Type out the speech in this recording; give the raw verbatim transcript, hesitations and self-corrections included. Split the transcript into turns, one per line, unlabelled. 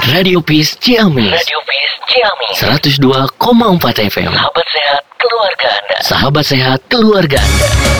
Radio Peace Ciamis.
Radio Peace Ciamis.
seratus dua koma empat F M.
Sahabat sehat keluarga Anda.
Sahabat sehat keluarga Anda.